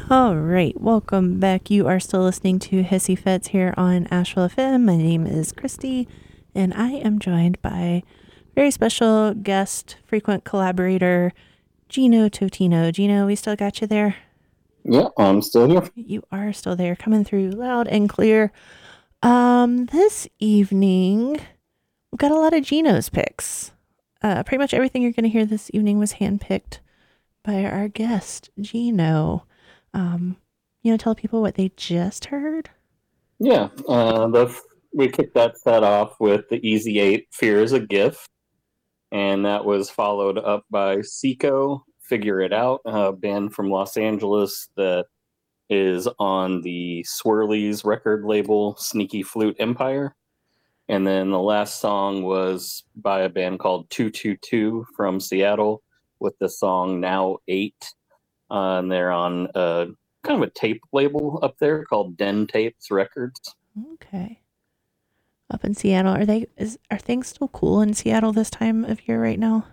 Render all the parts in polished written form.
All right, welcome back. You are still listening to Hissy Fits here on Asheville FM. My name is Christy, and I am joined by very special guest, frequent collaborator, Gino Totino. Gino, we still got you there? Yeah, I'm still here. You are still there, coming through loud and clear. This evening, we've got a lot of Gino's picks. Pretty much everything you're going to hear this evening was handpicked by our guest, Gino. Tell people what they just heard? Yeah, we kicked that set off with the Easy 8, Fear is a Gift. And that was followed up by Seco, Figure It Out, a band from Los Angeles that is on the Swirlies record label, Sneaky Flute Empire. And then the last song was by a band called 222 from Seattle with the song Now 8. And they're on kind of a tape label up there called Den Tapes Records. Okay. Up in Seattle, are things still cool in Seattle this time of year right now?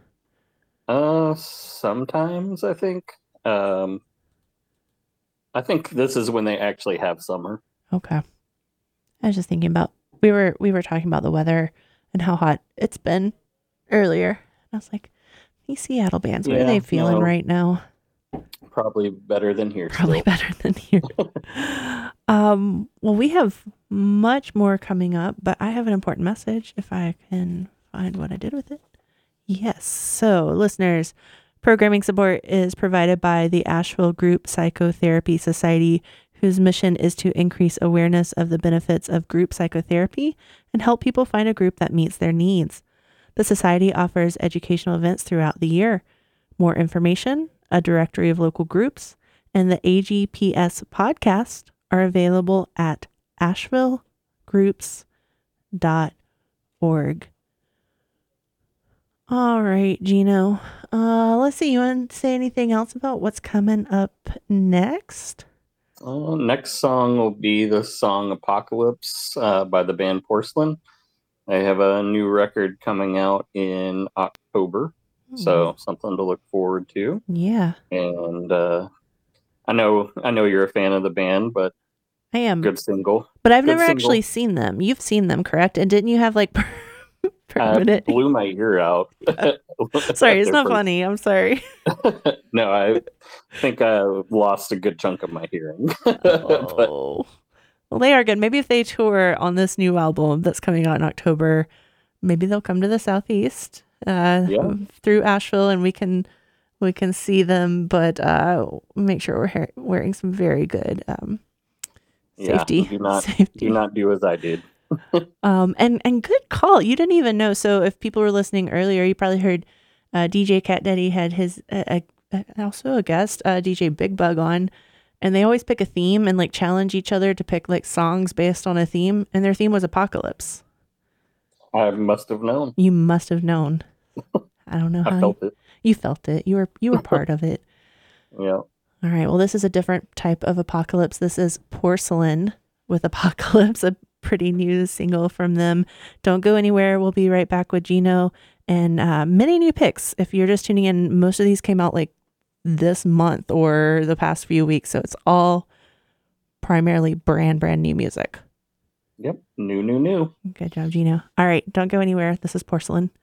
Sometimes I think. I think this is when they actually have summer. Okay. I was just thinking about we were talking about the weather and how hot it's been earlier. I was like, these Seattle bands, what are they feeling right now? Probably better than here. Probably still. Better than here. Well, we have much more coming up, but I have an important message if I can find what I did with it. Yes. So, listeners, programming support is provided by the Asheville Group Psychotherapy Society, whose mission is to increase awareness of the benefits of group psychotherapy and help people find a group that meets their needs. The society offers educational events throughout the year. More information, a directory of local groups, and the AGPS podcast are available at ashevillegroups.org. All right, Gino. Let's see. You want to say anything else about what's coming up next? Next song will be the song Apocalypse by the band Porcelain. They have a new record coming out in October. So something to look forward to. Yeah. And I know you're a fan of the band, but I am. Good single. But I've never actually seen them. You've seen them, correct? And didn't you have like permanent? Blew my ear out. Sorry, it's not funny. I'm sorry. No, I think I lost a good chunk of my hearing. Well, they are good. Maybe if they tour on this new album that's coming out in October, maybe they'll come to the Southeast. Through Asheville, and we can see them, but make sure we're wearing some very good safety. Do not do as I did. And good call. You didn't even know. So if people were listening earlier, you probably heard DJ Cat Daddy had his also a guest, DJ Big Bug on, and they always pick a theme and like challenge each other to pick like songs based on a theme, and their theme was apocalypse. I must have known. You must have known. I don't know how I felt it. You felt it. You were part of it. Yeah. All right. Well, this is a different type of apocalypse. This is Porcelain with Apocalypse, a pretty new single from them. Don't go anywhere. We'll be right back with Gino and many new picks. If you're just tuning in, most of these came out like this month or the past few weeks. So it's all primarily brand new music. Yep. New. Good job, Gino. All right. Don't go anywhere. This is Porcelain.